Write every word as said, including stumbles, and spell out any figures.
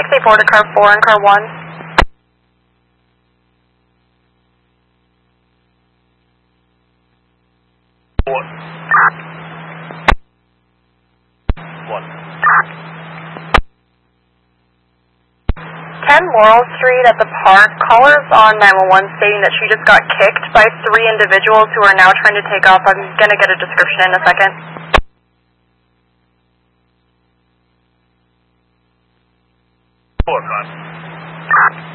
sixty-four to car four and car one. One. One. ten Laurel Street at the park. Callers on nine one one stating that she just got kicked by three individuals who are now trying to take off. I'm going to get a description in a second. Four,